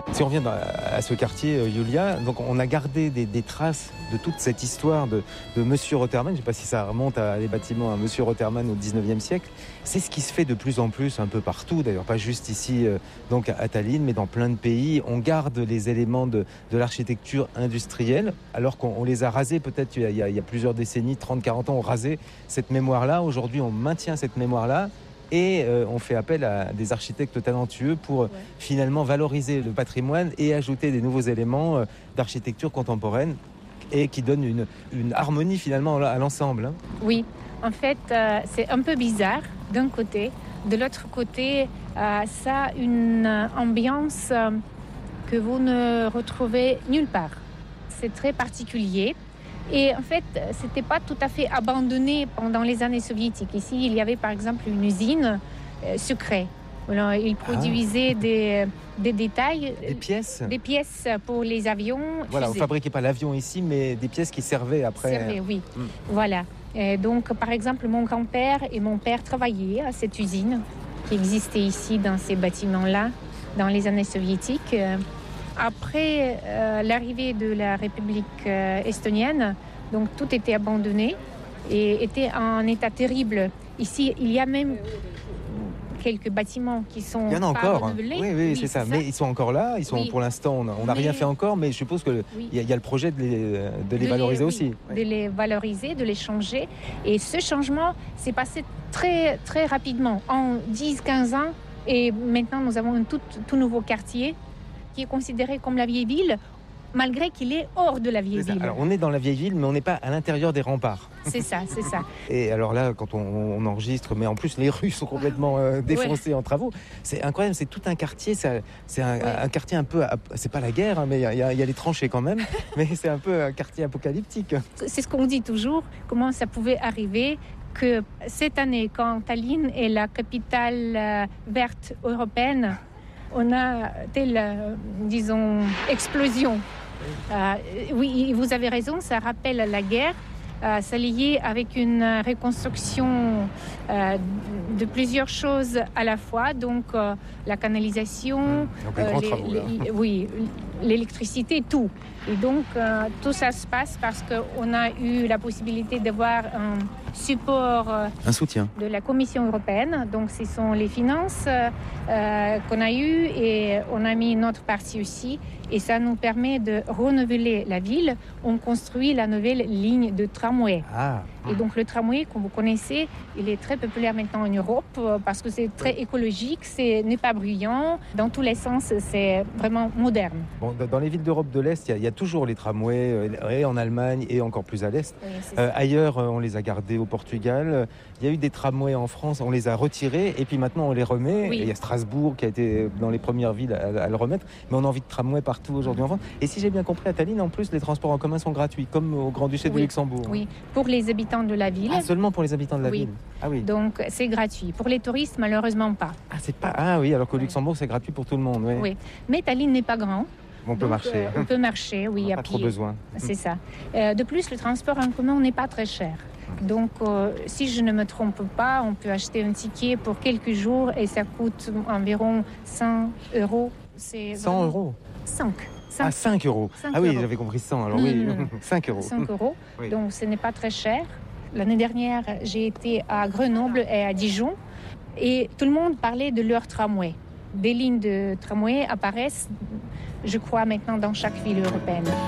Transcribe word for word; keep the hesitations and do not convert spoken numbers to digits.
Si on revient à ce quartier, Julia, donc on a gardé des, des traces de toute cette histoire de, de Monsieur Rotherman. Je ne sais pas si ça remonte à des bâtiments à Monsieur Rotherman au dix-neuvième siècle. C'est ce qui se fait de plus en plus un peu partout, d'ailleurs pas juste ici donc à Tallinn, mais dans plein de pays. On garde les éléments de, de l'architecture industrielle, alors qu'on les a rasés peut-être il y a, il y a plusieurs décennies, trente quarante ans, on rasait cette mémoire-là. Aujourd'hui, on maintient cette mémoire-là. Et euh, on fait appel à des architectes talentueux pour ouais. finalement valoriser le patrimoine et ajouter des nouveaux éléments euh, d'architecture contemporaine et qui donnent une, une harmonie finalement à l'ensemble. Hein. Oui, en fait, euh, c'est un peu bizarre d'un côté. De l'autre côté, euh, ça a une ambiance euh, que vous ne retrouvez nulle part. C'est très particulier. Et en fait, ce n'était pas tout à fait abandonné pendant les années soviétiques. Ici, il y avait par exemple une usine euh, secrète. Alors, ils produisaient ah. des, des détails. Des pièces Des pièces pour les avions. Voilà, fusées. On ne fabriquait pas l'avion ici, mais des pièces qui servaient après. Servaient, oui. Mm. Voilà. Et donc, par exemple, mon grand-père et mon père travaillaient à cette usine qui existait ici dans ces bâtiments-là, dans les années soviétiques. Après euh, l'arrivée de la République euh, estonienne, donc tout était abandonné et était en état terrible. Ici, il y a même quelques bâtiments qui sont. Il y en a pas encore. renouvelés. Oui, oui, oui, c'est, ça. ça. Mais ils sont encore là. Ils sont oui. pour l'instant. On n'a mais... rien fait encore, mais je suppose que oui. il y, y a le projet de les, de les de valoriser les, aussi. Oui, oui. De les valoriser, de les changer. Et ce changement s'est passé très, très rapidement, en dix à quinze ans. Et maintenant, nous avons un tout, tout nouveau quartier qui est considéré comme la vieille ville, malgré qu'il est hors de la vieille ville. Alors, on est dans la vieille ville, mais on n'est pas à l'intérieur des remparts. C'est ça, c'est ça. Et alors là, quand on, on enregistre, mais en plus, les rues sont complètement euh, défoncées ouais. en travaux. C'est incroyable, c'est tout un quartier. C'est, c'est un, ouais. un quartier un peu... C'est pas la guerre, hein, mais il y, y, y a les tranchées quand même. Mais c'est un peu un quartier apocalyptique. C'est ce qu'on dit toujours, comment ça pouvait arriver que cette année, quand Tallinn est la capitale euh, verte européenne, on a telle, euh, disons, explosion. Euh, oui, vous avez raison, ça rappelle la guerre. Euh, ça lié avec une reconstruction euh, de plusieurs choses à la fois. Donc, euh, la canalisation, donc, les euh, les, travaux, les, oui, l'électricité, tout. Et donc, euh, tout ça se passe parce qu'on a eu la possibilité d'avoir un support euh, un soutien de la Commission européenne. Donc, ce sont les finances euh, qu'on a eues et on a mis notre partie aussi. Et ça nous permet de renouveler la ville. On construit la nouvelle ligne de tramway. Ah. Et donc, le tramway, comme vous connaissez, il est très populaire maintenant en Europe parce que c'est très écologique, c'est n'est pas bruyant. Dans tous les sens, c'est vraiment moderne. Bon, dans les villes d'Europe de l'Est, il y a, il y a toujours les tramways, et en Allemagne et encore plus à l'Est. Oui, euh, ailleurs, on les a gardés au Portugal. Il y a eu des tramways en France, on les a retirés et puis maintenant on les remet. Oui. Il y a Strasbourg qui a été dans les premières villes à, à le remettre. Mais on a envie de tramways partout aujourd'hui en France. Et si j'ai bien compris, à Tallinn, en plus, les transports en commun sont gratuits, comme au Grand-Duché oui. de Luxembourg. Oui, pour les habitants de la ville. Ah, seulement pour les habitants de la oui. ville. Ah oui. Donc c'est gratuit. Pour les touristes, malheureusement pas. Ah, c'est pas... ah oui, alors qu'au oui. Luxembourg, c'est gratuit pour tout le monde. Oui. oui. Mais Tallinn n'est pas grand. On peut Donc, marcher. Euh, on peut marcher, oui, on n'a à pas pied. trop besoin. C'est ça. Euh, de plus, le transport en commun n'est pas très cher. Donc, euh, si je ne me trompe pas, on peut acheter un ticket pour quelques jours et ça coûte environ cent euros. C'est cent euros cinq. Ah, cinq euros. cinq ah oui, euros. j'avais compris cent. Alors non, oui, non, non. cinq euros. cinq euros. Oui. Donc, ce n'est pas très cher. L'année dernière, j'ai été à Grenoble et à Dijon et tout le monde parlait de leur tramway. Des lignes de tramway apparaissent, je crois, maintenant dans chaque ville européenne.